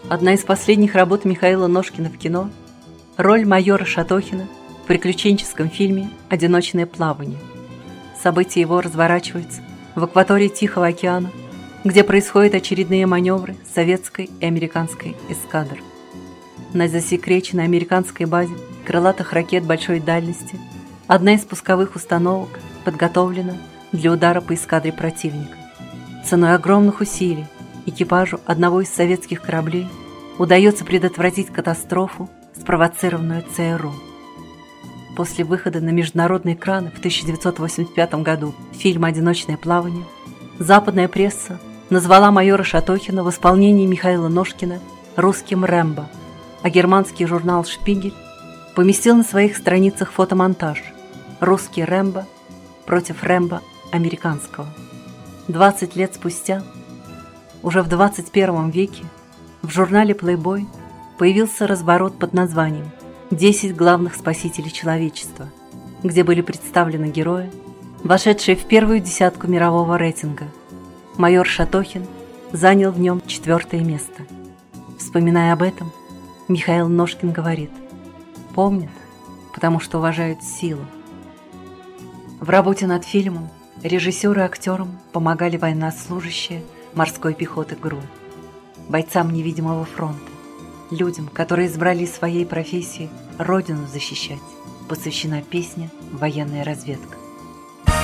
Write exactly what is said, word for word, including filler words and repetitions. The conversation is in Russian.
Одна из последних работ Михаила Ножкина в кино – роль майора Шатохина в приключенческом фильме «Одиночное плавание». События его разворачиваются в акватории Тихого океана, где происходят очередные маневры советской и американской эскадр. На засекреченной американской базе крылатых ракет большой дальности одна из пусковых установок подготовлена для удара по эскадре противника. Ценой огромных усилий экипажу одного из советских кораблей удается предотвратить катастрофу, спровоцированную ЦРУ. После выхода на международные экраны в тысяча девятьсот восемьдесят пятом году фильма «Одиночное плавание» западная пресса назвала майора Шатохина в исполнении Михаила Ножкина русским Рэмбо, а германский журнал «Шпигель» поместил на своих страницах фотомонтаж «Русский Рэмбо против Рэмбо американского». двадцать лет спустя, уже в двадцать первом веке, в журнале Playboy появился разворот под названием «десять главных спасителей человечества», где были представлены герои, вошедшие в первую десятку мирового рейтинга. Майор Шатохин занял в нем четвертое место. Вспоминая об этом, Михаил Ножкин говорит: «Помнят, потому что уважают силу». В работе над фильмом режиссеру и актерам помогали военнослужащие морской пехоты ГРУ, бойцам невидимого фронта, людям, которые избрали своей профессией родину защищать, посвящена песня «Военная разведка».